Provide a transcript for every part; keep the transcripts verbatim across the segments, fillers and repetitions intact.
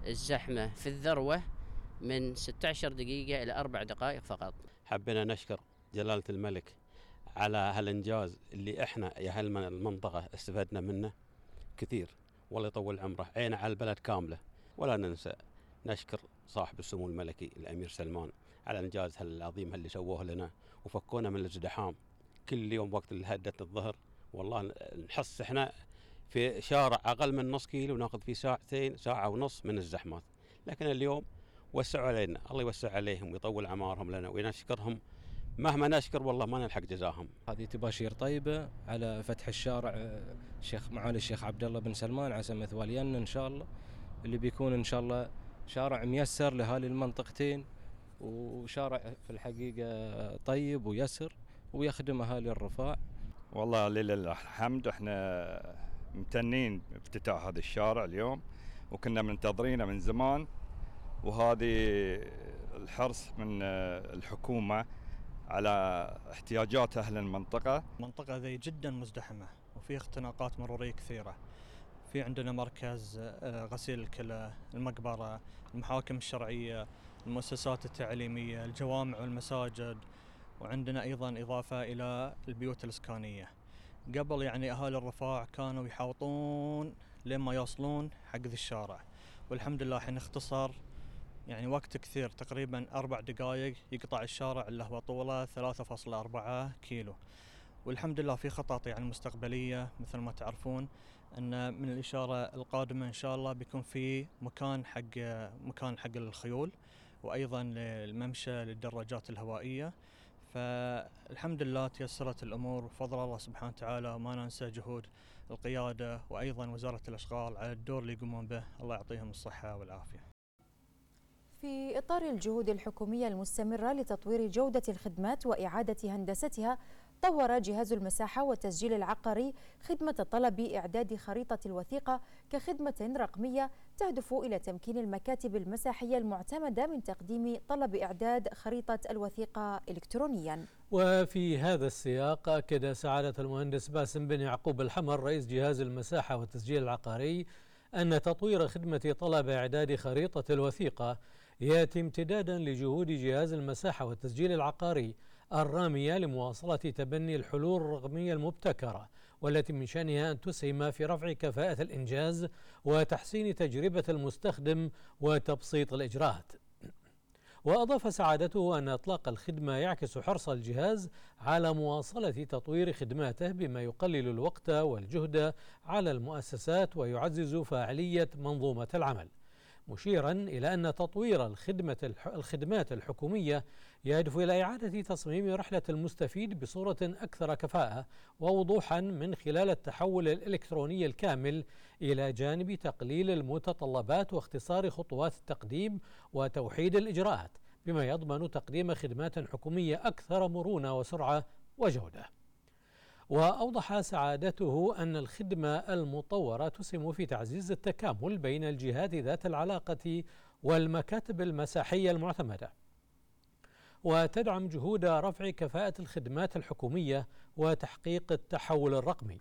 الزحمة في الذروة من ستة عشر دقيقة إلى أربع دقائق فقط. حبينا نشكر جلالة الملك على هالإنجاز اللي إحنا يا هل المنطقة استفدنا منه كثير، والله يطول عمره. عينه على البلد كاملة. ولا ننسى نشكر صاحب السمو الملكي الأمير سلمان على الإنجاز العظيم اللي سووه لنا وفكونا من الازدحام. كل يوم وقت هدة الظهر والله نحس إحنا في شارع أقل من نص كيلو ناخذ فيه ساعتين ساعة ونص من الزحمات، لكن اليوم وسعوا علينا. الله يوسع عليهم ويطول أعمارهم لنا ونشكرهم مهما نشكر والله ما نلحق جزاهم. هذه تباشير طيبة على فتح الشارع الشيخ معالي الشيخ عبد الله بن سلمان عسى مثوالينا إن شاء الله، اللي بيكون إن شاء الله شارع ميسر لهذه المنطقتين، وشارع في الحقيقة طيب ويسر ويخدم أهالي الرفاع. والله لله الحمد، احنا ممتنين بافتتاح هذا الشارع اليوم، وكنا منتظرينه من زمان، وهذه الحرص من الحكومة على احتياجات أهل المنطقة. المنطقة ذي جدا مزدحمة وفي اختناقات مرورية كثيرة. في عندنا مركز غسيل الكلى، المقبرة، المحاكم الشرعية، المؤسسات التعليمية، الجوامع والمساجد، وعندنا أيضا إضافة إلى البيوت الإسكانية. قبل يعني أهالي الرفاع كانوا يحاوطون لما يوصلون حق ذي الشارع، والحمد لله حين اختصر يعني وقت كثير، تقريبا أربع دقائق يقطع الشارع اللي هو طوله ثلاثة فاصلة أربعة كيلو. والحمد لله في خطط يعني مستقبلية مثل ما تعرفون أن من الإشارة القادمة إن شاء الله بيكون في مكان حق مكان حق الخيول، وأيضا الممشى للدراجات الهوائية. فالحمد لله تيسرت الأمور بفضل الله سبحانه وتعالى، وما ننسى جهود القيادة وأيضا وزارة الأشغال على الدور اللي يقومون به، الله يعطيهم الصحة والعافية. في إطار الجهود الحكومية المستمرة لتطوير جودة الخدمات وإعادة هندستها، طور جهاز المساحة والتسجيل العقاري خدمة طلب إعداد خريطة الوثيقة كخدمة رقمية تهدف إلى تمكين المكاتب المساحية المعتمدة من تقديم طلب إعداد خريطة الوثيقة إلكترونيا. وفي هذا السياق أكد سعادة المهندس باسم بن يعقوب الحمر رئيس جهاز المساحة والتسجيل العقاري أن تطوير خدمة طلب إعداد خريطة الوثيقة يأتي امتدادا لجهود جهاز المساحة والتسجيل العقاري الرامية لمواصلة تبني الحلول الرقمية المبتكرة، والتي من شأنها أن تسهم في رفع كفاءة الإنجاز وتحسين تجربة المستخدم وتبسيط الإجراءات. وأضاف سعادته أن إطلاق الخدمة يعكس حرص الجهاز على مواصلة تطوير خدماته بما يقلل الوقت والجهد على المؤسسات ويعزز فاعلية منظومة العمل، مشيرا إلى أن تطوير الخدمة الخدمات الحكومية يهدف إلى إعادة تصميم رحلة المستفيد بصورة أكثر كفاءة ووضوحا من خلال التحول الإلكتروني الكامل، إلى جانب تقليل المتطلبات واختصار خطوات التقديم وتوحيد الإجراءات، بما يضمن تقديم خدمات حكومية أكثر مرونة وسرعة وجودة. وأوضح سعادته أن الخدمة المطورة تسهم في تعزيز التكامل بين الجهات ذات العلاقة والمكاتب المساحية المعتمدة، وتدعم جهود رفع كفاءة الخدمات الحكومية وتحقيق التحول الرقمي.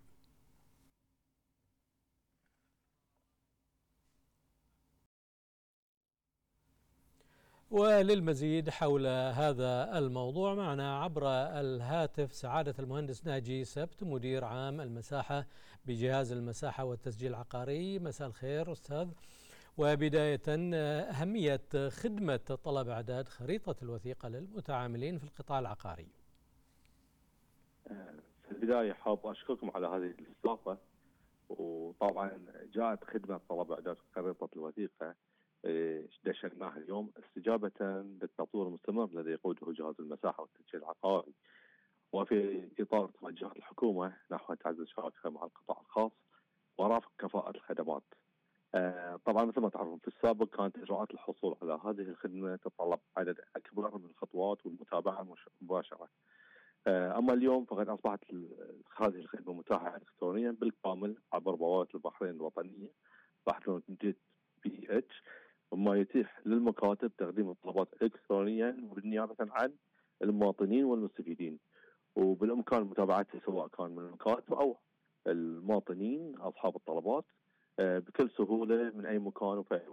وللمزيد حول هذا الموضوع معنا عبر الهاتف سعادة المهندس ناجي سبت، مدير عام المساحة بجهاز المساحة والتسجيل العقاري. مساء الخير أستاذ. وبداية، أهمية خدمة طلب إعداد خريطة الوثيقة للمتعاملين في القطاع العقاري. في البداية حاب أشكركم على هذه الاستضافة. وطبعا جاءت خدمة طلب إعداد خريطة الوثيقة دشناها اليوم استجابة للتطوير المستمر الذي يقوده جهاز المساحة والتسجيل العقاري، وفي إطار توجهات الحكومة نحو تعزيز شراكتها مع القطاع الخاص ورفع كفاءة الخدمات. آه طبعا مثل ما تعرفون في السابق كانت إجراءات الحصول على هذه الخدمة تتطلب عدد أكبر من الخطوات والمتابعة المباشرة. آه أما اليوم فقد أصبحت هذه الخدمة متاحة إلكترونيا بالكامل عبر بوابة البحرين الوطنية بحث جيت بي اتش، وما يتيح للمكاتب تقديم الطلبات إلكترونيا بالنيابة عن المواطنين والمستفيدين، وبالإمكان متابعتها سواء كان من المكاتب أو المواطنين أصحاب الطلبات بكل سهولة من أي مكان وفي أي وقت.